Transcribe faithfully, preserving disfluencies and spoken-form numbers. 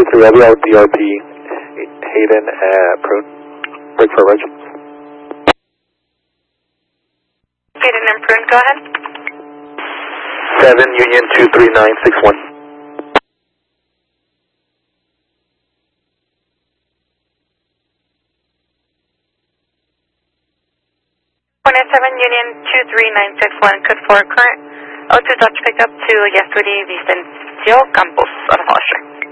three L B L D R P, Hayden at Prune. Break for Reg. Hayden and Prune, go ahead. seven Union two three nine six one. twenty-seven Union two three nine six one, code four current. O two Dodge pickup to Yasury Vicencio Campos, out of Hollister.